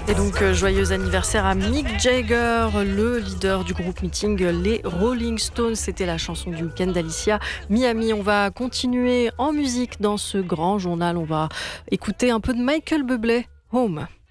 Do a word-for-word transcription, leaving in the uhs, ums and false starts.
Et donc, euh, joyeux anniversaire à Mick Jagger, le leader du groupe mythique Les Rolling Stones. C'était la chanson du week-end d'Alicia Miami. On va continuer en musique dans ce grand journal. On va écouter un peu de Michael Bublé, Home.